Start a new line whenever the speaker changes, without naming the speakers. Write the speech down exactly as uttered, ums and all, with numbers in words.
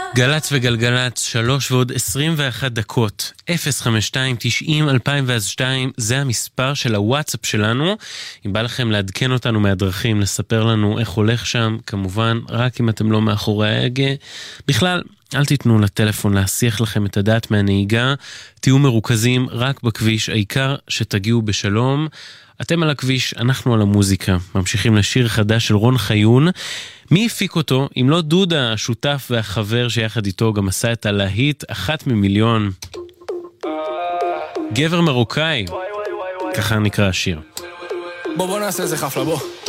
גלץ וגלגלץ, שלוש ועוד עשרים ואחת דקות, אפס חמש שתיים תשעים אלפיים ושתיים, זה המספר של הוואטסאפ שלנו. אם בא לכם לעדכן אותנו מהדרכים, לספר לנו איך הולך שם, כמובן, רק אם אתם לא מאחורי ההגה. בכלל, אל תיתנו לטלפון להסיח לכם את הדעת מהנהיגה, תהיו מרוכזים רק בכביש, העיקר שתגיעו בשלום. אתם על הכביש, אנחנו על המוזיקה. ממשיכים לשיר חדש של רון חיון. מי הפיק אותו? אם לא דודה, השותף והחבר שיחד איתו גם עשה את הלהיט אחת ממיליון. גבר מרוקאי. ככה נקרא השיר.
בוא בוא נעשה איזה חפלה, בוא.